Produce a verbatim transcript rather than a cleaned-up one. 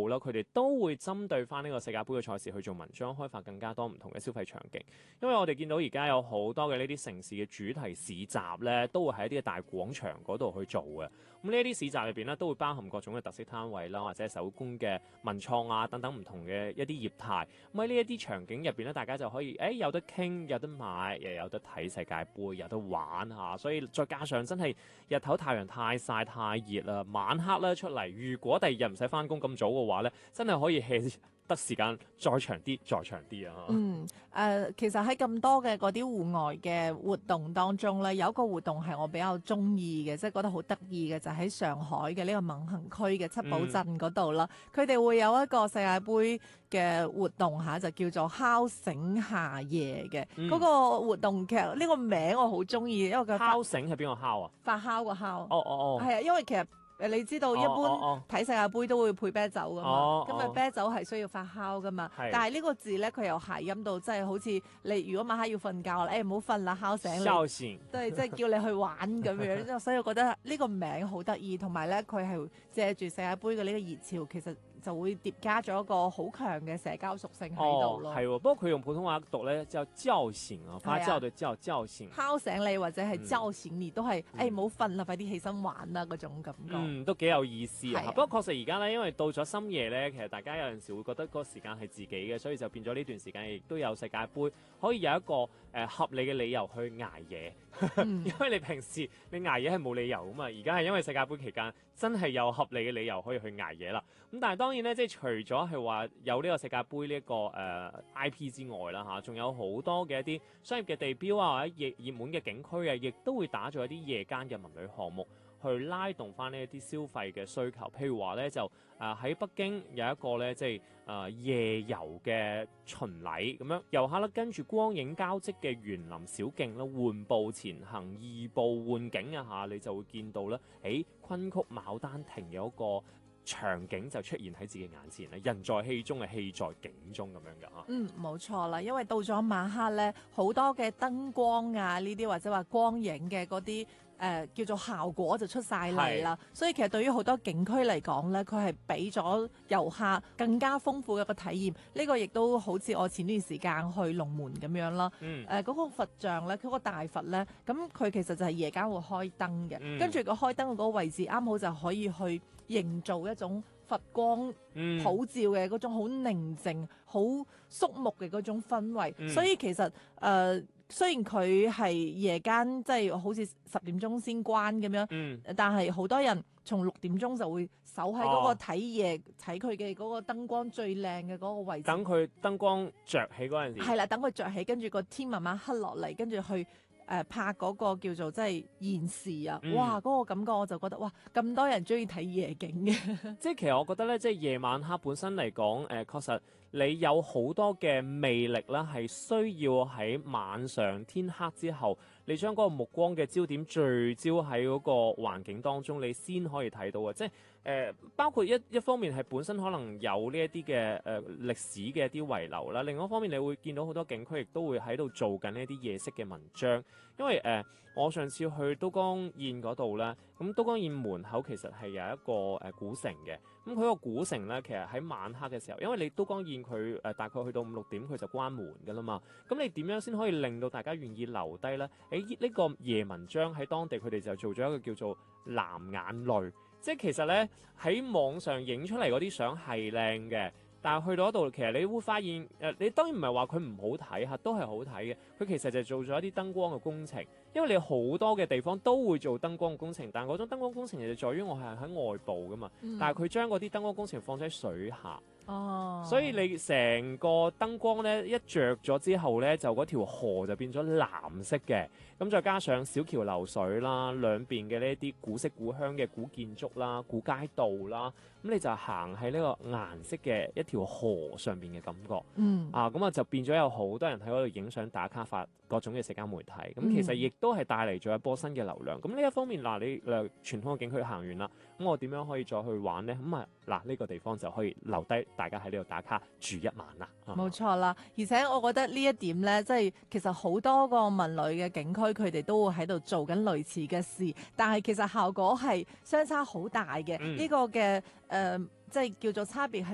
號啦，佢哋都會針對翻呢個世界盃嘅賽事去做文章，開發更加多唔同嘅消費場景。因為我哋見到而家有好多嘅呢啲城市嘅主題市集咧，都會喺一啲大廣場嗰度去做嘅。咁呢一啲市集入邊咧，都會包含各種嘅特色攤位啦，或者手工嘅文創啊等等唔同嘅一啲業態。咁喺呢一啲場景入邊咧，大家就可以誒、哎、有得傾，有得買，又有得睇世界盃，有得玩嚇。所以再加上真係日頭太陽太曬太熱啦，晚黑咧出嚟，如果第二日唔使翻工咁早嘅話咧，真係可以 hea 得時間再長啲，再長啲啊！ 嗯，誒、呃，其實喺咁多嘅嗰啲戶外嘅活動當中咧，有一個活動係我比較中意嘅，即係覺得好得意嘅，就喺、是、上海嘅呢個閔行區嘅七寶鎮嗰度啦。佢哋、嗯、會有一個世界盃嘅活動嚇，就叫做敲醒夏夜嘅。嗰、嗯、個活動其實呢個名我好中意，因為佢敲醒係邊個敲啊？ 發酵個酵。 哦哦哦。 係啊，因為其實。誒，你知道一般睇世界盃都會配啤酒噶嘛，咁啊、哦、啤酒係需要發酵噶嘛，是但係呢個字咧佢又諧音到，即係好似你如果晚黑要瞓覺啦，誒唔好瞓啦，敲醒你， 敲醒， 都係即係叫你去玩咁樣，所以我覺得呢個名好得意，同埋咧佢係借住世界盃嘅呢個熱潮，其實就會疊加咗一個好強嘅社交屬性喺度咯。 係喎、哦，不過佢用普通話讀咧叫叫醒啊，發酵對叫叫醒， 敲醒你或者係叫醒你、嗯、都係誒唔好瞓啦，快啲起身玩啦嗰種感覺。 嗯，都幾有意思啊！不過確實而家咧，因為到咗深夜咧，其實大家有陣時會覺得嗰個時間係自己嘅，所以就變咗呢段時間亦都有世界盃可以有一個誒、呃、合理嘅理由去捱夜。嗯、因為你平時你捱夜係冇理由噶嘛，而家係因為世界盃期間真係有合理嘅理由可以去捱夜啦。咁但係當然咧，即係除咗係話有呢個世界盃呢一個誒、呃、I P 之外啦嚇，仲有好多嘅一啲商業嘅地標啊，或者熱熱門嘅景區啊，亦都會打造一啲夜間嘅文旅項目，去拉動翻呢一啲消費嘅需求。譬如話咧，就誒喺、呃、北京有一個咧，即係誒、呃、夜遊嘅巡禮咁樣，遊客咧跟住光影交織嘅園林小徑咧，緩步前行，移步換景一下，你就會見到咧，喺昆曲牡丹亭有一個場景就出現喺自己眼前咧，人在戲中嘅戲在景中咁樣嘅嚇。嗯， 冇錯啦，因為到咗晚黑咧，好多嘅燈光啊，呢啲或者話光影嘅嗰啲誒叫做效果就出晒嚟啦。是所以其實對於好多景區嚟講咧，佢係俾咗遊客更加豐富嘅一個體驗。呢、這個亦都好似我前段時間去龍門咁樣啦。嗯。誒嗰、呃那個佛像咧，嗰、那個大佛咧，咁佢其實就係夜間會開燈嘅，嗯、跟住個開燈嘅嗰個位置啱好就可以去營造一種佛光普照嘅嗰種好寧靜、好肅穆嘅嗰種氛圍，嗯、所以其實誒、呃、雖然佢係夜間即係好似十點鐘先關咁樣，嗯、但係好多人從六點鐘就會守喺嗰個睇夜睇佢嘅嗰個燈光最靚嘅嗰個位置， 等佢燈光着起嗰陣時， 係啦，等佢着起，跟住個天慢慢黑落嚟，跟住去。誒、呃、拍嗰個叫做即係現時啊，嗯、哇嗰、那個感覺我就覺得哇咁多人中意睇夜景嘅， 即係其實我覺得咧，即係夜晚黑本身嚟講，誒、呃、確實你有好多嘅魅力啦，係需要喺晚上天黑之後，你將嗰個目光嘅焦點聚焦喺嗰個環境當中，你先可以睇到嘅，即係誒、呃、包括一一方面係本身可能有呢一啲嘅誒歷史嘅一啲遺留啦，另外一方面你會見到好多景區亦都會喺度做緊呢一啲夜色嘅文章。因為誒、呃，我上次去都江堰嗰度咧，咁都江堰門口其實係有一個誒、呃、古城嘅。咁佢個古城咧，其實喺晚黑嘅時候，因為你都江堰佢誒大概去到五六點佢就關門㗎啦嘛。咁你點樣先可以令到大家願意留低咧？誒呢、這個夜文章喺當地佢哋就做咗一個叫做藍眼淚，即係其實咧喺網上影出嚟嗰啲相係靚嘅。但係去到嗰度，其實你會發現，誒、呃，你當然唔係話佢唔好睇嚇，都係好睇嘅。佢其實就做咗一啲燈光嘅工程，因為你好多嘅地方都會做燈光嘅工程，但係嗰種燈光工程就在於我係喺外部噶嘛，嗯、但係佢將嗰啲燈光工程放喺水下。哦，所以你成個燈光咧一着咗之後咧，就嗰條河就變咗藍色嘅，咁再加上小橋流水啦，兩邊嘅呢一啲古色古香嘅古建築啦、古街道啦，咁你就行喺呢個顏色嘅一條河上邊嘅感覺，嗯，啊，咁啊就變咗有好多人喺嗰度影相打卡發各種嘅社交媒體，咁其實亦都係帶嚟咗一波新嘅流量。咁呢一方面嗱，你誒傳統嘅景區行完啦，咁我點樣可以再去玩咧？咁啊嗱，呢個地方就可以留低。大家喺呢度打卡住一晚啦， 冇錯啦。而且我覺得呢一點呢，即係其實好多個文旅嘅景區，佢哋都會喺度做緊類似嘅事，但係其實效果係相差好大嘅。呢、嗯、個嘅誒、呃，即係叫做差別係